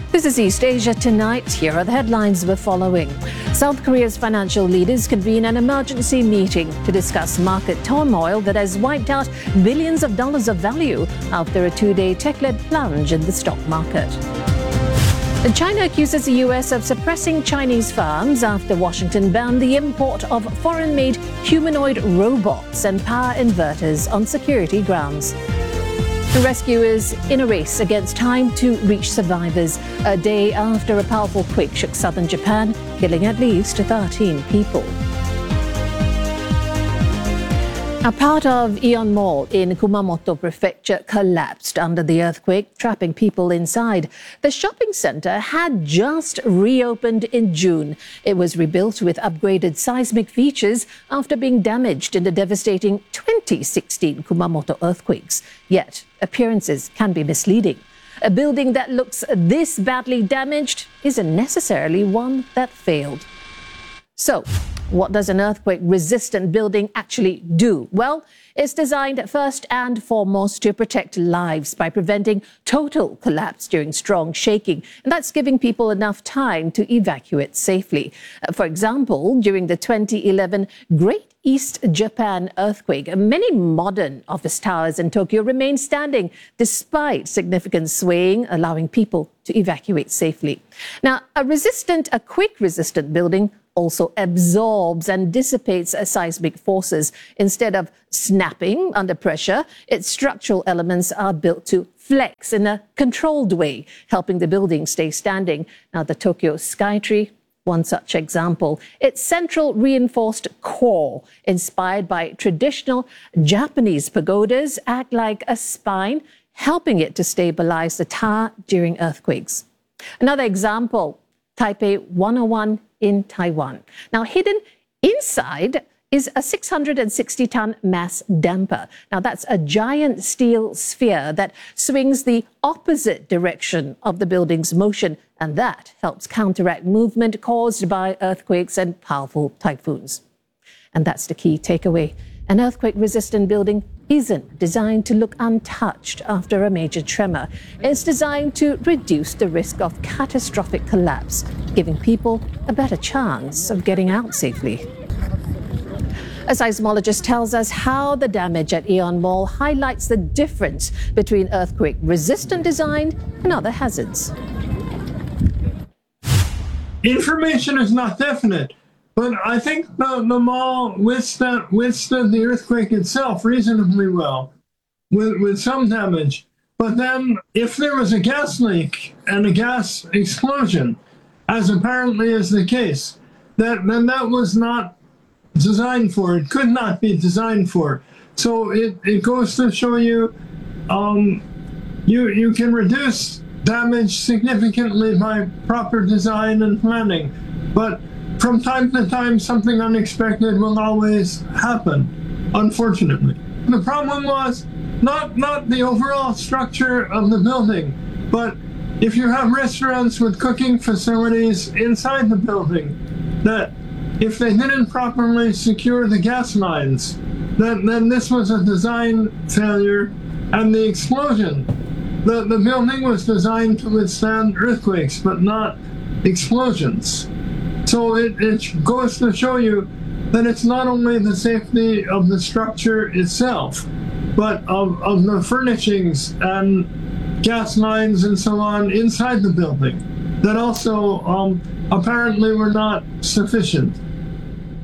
This is East Asia Tonight. Here are the headlines we're following. South Korea's financial leaders convene an emergency meeting to discuss market turmoil that has wiped out billions of dollars of value after a two-day tech-led plunge in the stock market. China accuses the U.S. of suppressing Chinese firms after Washington banned the import of foreign-made humanoid robots and power inverters on security grounds. The rescuers in a race against time to reach survivors a day after a powerful quake shook southern Japan, killing at least 13 people. A part of Aeon Mall in Kumamoto Prefecture collapsed under the earthquake, trapping people inside. The shopping center had just reopened in June. It was rebuilt with upgraded seismic features after being damaged in the devastating 2016 Kumamoto earthquakes. Yet, appearances can be misleading. A building that looks this badly damaged isn't necessarily one that failed. So, what does an earthquake-resistant building actually do? Well, it's designed first and foremost to protect lives by preventing total collapse during strong shaking. And that's giving people enough time to evacuate safely. For example, during the 2011 Great East Japan earthquake, many modern office towers in Tokyo remained standing despite significant swaying, allowing people to evacuate safely. Now, a quake-resistant building also absorbs and dissipates seismic forces. Instead of snapping under pressure, its structural elements are built to flex in a controlled way, helping the building stay standing. Now, the Tokyo Skytree, one such example. Its central reinforced core, inspired by traditional Japanese pagodas, act like a spine, helping it to stabilize the tower during earthquakes. Another example, Taipei 101 in Taiwan. Now, hidden inside is a 660-ton mass damper. Now, that's a giant steel sphere that swings the opposite direction of the building's motion, and that helps counteract movement caused by earthquakes and powerful typhoons. And that's the key takeaway. An earthquake-resistant building isn't designed to look untouched after a major tremor. It's designed to reduce the risk of catastrophic collapse, giving people a better chance of getting out safely. A seismologist tells us how the damage at Aeon Mall highlights the difference between earthquake-resistant design and other hazards. Information is not definite. But I think the mall withstood the earthquake itself reasonably well, with some damage. But then, if there was a gas leak and a gas explosion, as apparently is the case, then that was not designed for. It could not be designed for. So it goes to show you, you can reduce damage significantly by proper design and planning. But from time to time, something unexpected will always happen, unfortunately. The problem was not the overall structure of the building, but if you have restaurants with cooking facilities inside the building, that if they didn't properly secure the gas lines, then this was a design failure. And the explosion, the building was designed to withstand earthquakes, but not explosions. So it goes to show you that it's not only the safety of the structure itself, but of the furnishings and gas lines and so on inside the building that also apparently were not sufficient.